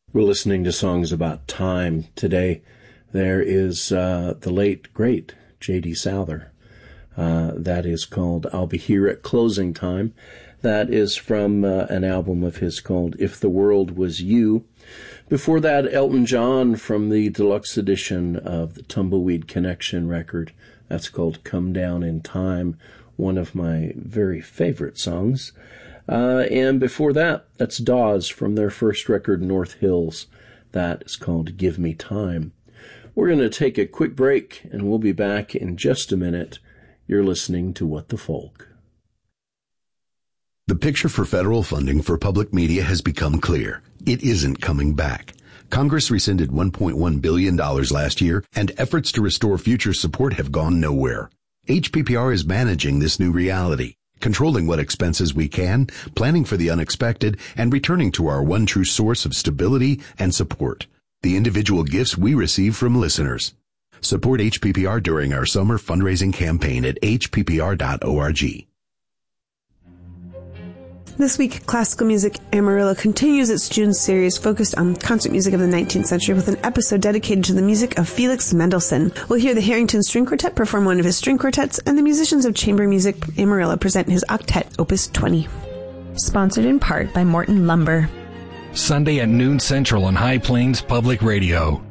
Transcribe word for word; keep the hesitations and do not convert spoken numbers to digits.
We're listening to songs about time. Today, there is uh, the late, great J D Souther. Uh, that is called I'll Be Here at Closing Time. That is from uh, an album of his called If the World Was You. Before that, Elton John from the deluxe edition of the Tumbleweed Connection record. That's called Come Down in Time, one of my very favorite songs. Uh, and before that, that's Dawes from their first record, North Hills. That is called Give Me Time. We're going to take a quick break, and we'll be back in just a minute. You're listening to What the Folk. The picture for federal funding for public media has become clear. It isn't coming back. Congress rescinded one point one billion dollars last year, and efforts to restore future support have gone nowhere. H P P R is managing this new reality, controlling what expenses we can, planning for the unexpected, and returning to our one true source of stability and support, the individual gifts we receive from listeners. Support H P P R during our summer fundraising campaign at h p p r dot org. This week, Classical Music Amarillo continues its June series focused on concert music of the nineteenth century with an episode dedicated to the music of Felix Mendelssohn. We'll hear the Harrington String Quartet perform one of his string quartets, and the musicians of Chamber Music Amarillo present his octet, Opus twenty. Sponsored in part by Morton Lumber. Sunday at noon Central on High Plains Public Radio.